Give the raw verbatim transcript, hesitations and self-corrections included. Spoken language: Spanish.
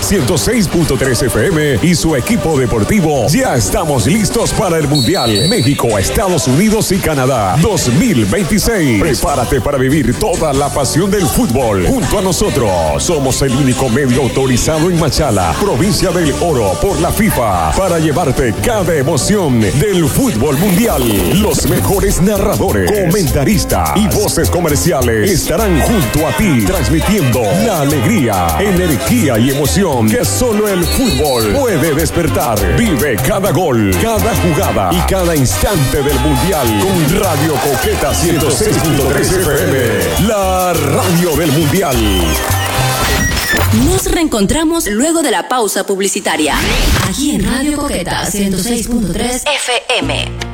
ciento seis punto tres F M y su equipo deportivo ya estamos listos para el Mundial México, Estados Unidos y Canadá dos mil veintiséis. Prepárate para vivir toda la pasión del fútbol junto a nosotros. Somos el único medio autorizado en Machala, provincia del Oro, por la FIFA, para llevarte cada emoción del fútbol mundial. Los mejores narradores, comentaristas y voces comerciales estarán junto a ti, transmitiendo la alegría, energía y emoción que solo el fútbol puede despertar. Vive cada gol, cada jugada y cada instante del mundial con Radio Coqueta ciento seis punto tres F M, la radio del mundial. Nos reencontramos luego de la pausa publicitaria, aquí en Radio Coqueta ciento seis punto tres F M.